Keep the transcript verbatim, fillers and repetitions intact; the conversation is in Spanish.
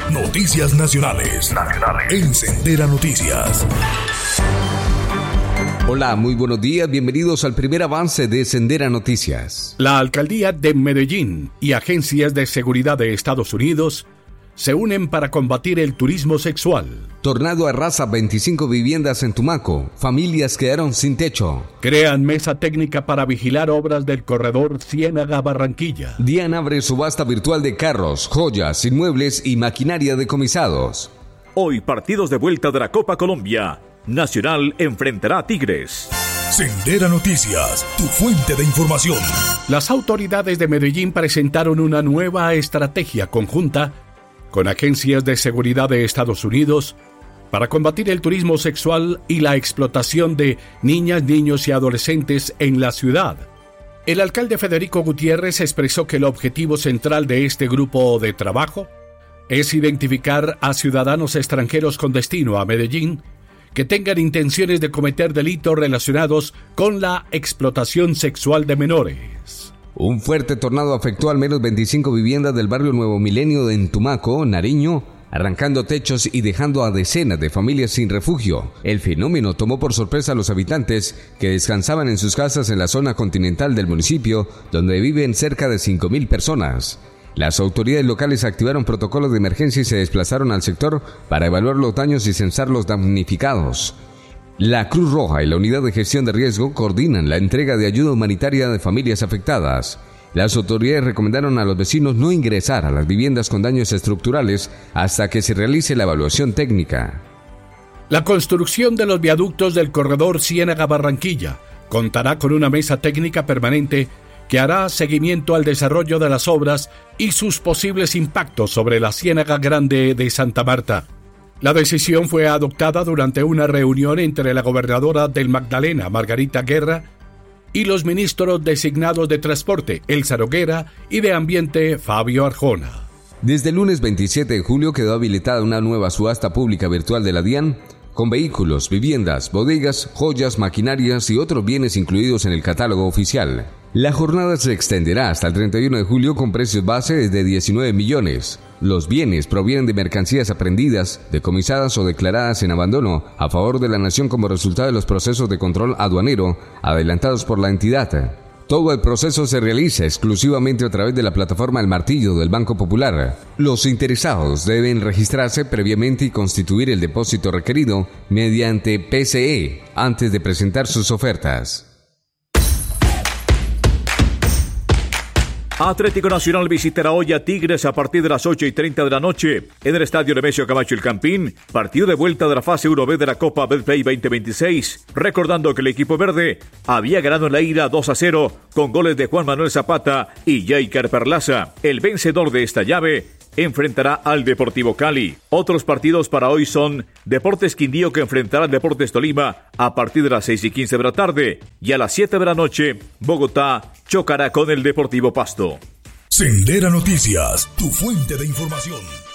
Noticias nacionales. Nacionales. En Sendera Noticias. Hola, muy buenos días, bienvenidos al primer avance de Sendera Noticias. La Alcaldía de Medellín y agencias de seguridad de Estados Unidos se unen para combatir el turismo sexual. Tornado arrasa veinticinco viviendas en Tumaco. Familias quedaron sin techo. Crean mesa técnica para vigilar obras del corredor Ciénaga-Barranquilla. DIAN abre subasta virtual de carros, joyas, inmuebles y maquinaria decomisados. Hoy partidos de vuelta de la Copa Colombia. Nacional enfrentará a Tigres. Sendera Noticias, tu fuente de información. Las autoridades de Medellín presentaron una nueva estrategia conjunta con agencias de seguridad de Estados Unidos para combatir el turismo sexual y la explotación de niñas, niños y adolescentes en la ciudad. El alcalde Federico Gutiérrez expresó que el objetivo central de este grupo de trabajo es identificar a ciudadanos extranjeros con destino a Medellín que tengan intenciones de cometer delitos relacionados con la explotación sexual de menores. Un fuerte tornado afectó al menos veinticinco viviendas del barrio Nuevo Milenio en Tumaco, Nariño, arrancando techos y dejando a decenas de familias sin refugio. El fenómeno tomó por sorpresa a los habitantes que descansaban en sus casas en la zona continental del municipio, donde viven cerca de cinco mil personas. Las autoridades locales activaron protocolos de emergencia y se desplazaron al sector para evaluar los daños y censar los damnificados. La Cruz Roja y la Unidad de Gestión de Riesgo coordinan la entrega de ayuda humanitaria de familias afectadas. Las autoridades recomendaron a los vecinos no ingresar a las viviendas con daños estructurales hasta que se realice la evaluación técnica. La construcción de los viaductos del corredor Ciénaga-Barranquilla contará con una mesa técnica permanente que hará seguimiento al desarrollo de las obras y sus posibles impactos sobre la Ciénaga Grande de Santa Marta. La decisión fue adoptada durante una reunión entre la gobernadora del Magdalena, Margarita Guerra, y los ministros designados de Transporte, Elsa Noguera, y de Ambiente, Fabio Arjona. Desde el lunes veintisiete de julio quedó habilitada una nueva subasta pública virtual de la DIAN, con vehículos, viviendas, bodegas, joyas, maquinarias y otros bienes incluidos en el catálogo oficial. La jornada se extenderá hasta el treinta y uno de julio con precios base de diecinueve millones. Los bienes provienen de mercancías aprehendidas, decomisadas o declaradas en abandono a favor de la nación como resultado de los procesos de control aduanero adelantados por la entidad. Todo el proceso se realiza exclusivamente a través de la plataforma El Martillo del Banco Popular. Los interesados deben registrarse previamente y constituir el depósito requerido mediante P C E antes de presentar sus ofertas. Atlético Nacional visitará hoy a Tigres a partir de las ocho y treinta de la noche en el estadio Nemesio Camacho El Campín, partido de vuelta de la fase uno B de la Copa Betplay veinte veintiséis, recordando que el equipo verde había ganado en la ida dos a cero con goles de Juan Manuel Zapata y Jaiker Perlaza. El vencedor de esta llave enfrentará al Deportivo Cali. Otros partidos para hoy son Deportes Quindío, que enfrentará al Deportes Tolima a partir de las seis y quince de la tarde, y a las siete de la noche Bogotá chocará con el Deportivo Pasto. Sendera Noticias, tu fuente de información.